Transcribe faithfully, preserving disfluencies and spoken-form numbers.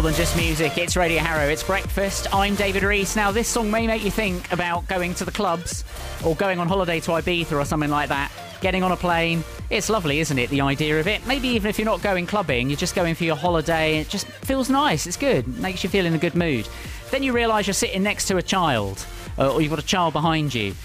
more than just music. It's Radio Harrow, it's breakfast. I'm David Rees. Now, this song may make you think about going to the clubs or going on holiday to Ibiza or something like that. Getting on a plane. It's lovely, isn't it, the idea of it? Maybe even if you're not going clubbing, you're just going for your holiday. It just feels nice. It's good. It makes you feel in a good mood. Then you realise you're sitting next to a child, uh, or you've got a child behind you.